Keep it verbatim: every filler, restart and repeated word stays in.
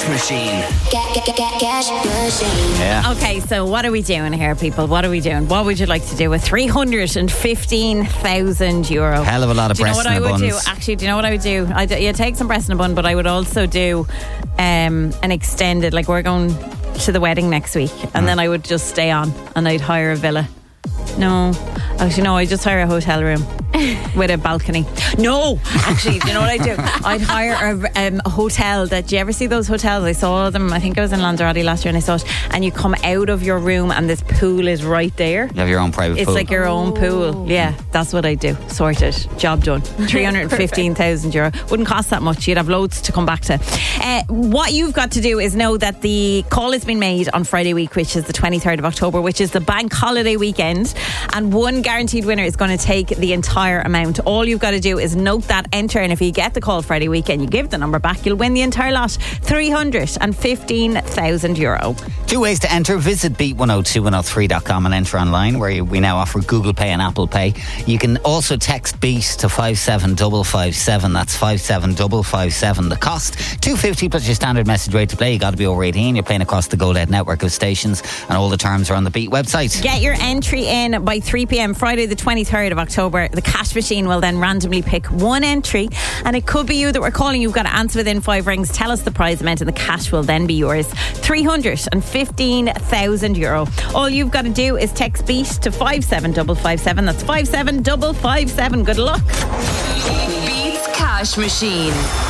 Cash Machine. Get, get, get, get cash machine. Yeah. Okay, so what are we doing here, people? What are we doing? What would you like to do with three hundred fifteen thousand euro? Hell of a lot of do you know breast what in I a would do? buns. Actually, do you know what I would do? I'd yeah, take some breast in a bun, but I would also do um, an extended, like we're going to the wedding next week, and Mm. then I would just stay on and I'd hire a villa. No, actually, no, I just hire a hotel room with a balcony. No, actually, do you know what I do? I'd hire a, um, a hotel that, do you ever see those hotels? I saw them, I think I was in Lanzarote last year and I saw it, and you come out of your room and this pool is right there. You have your own private It's pool. like your own pool. Yeah, that's what I do. Sorted. Job done. three hundred fifteen thousand euro. Wouldn't cost that much. You'd have loads to come back to. Uh, what you've got to do is know that the call has been made on Friday week, which is the twenty-third of October, which is the bank holiday weekend. And one guaranteed winner is going to take the entire amount. All you've got to do is note that, enter, and if you get the call Friday weekend, you give the number back, you'll win the entire lot. three hundred fifteen thousand euro. Two ways to enter. Visit beat one oh two one oh three dot com and enter online, where we now offer Google Pay and Apple Pay. You can also text BEAT to five seven five five seven. That's five seven five five seven. The cost, two fifty plus your standard message rate to play. You got to be over eighteen. You're playing across the Go Let network of stations, and all the terms are on the Beat website. Get your entry in by three p.m. Friday the twenty-third of October. The cash machine will then randomly pick one entry, and it could be you that we're calling. You've got to answer within five rings. Tell us the prize amount and the cash will then be yours. three hundred fifteen thousand euro. All you've got to do is text BEAT to five seven five five seven. That's five seven five five seven. Good luck. Beats Cash Machine.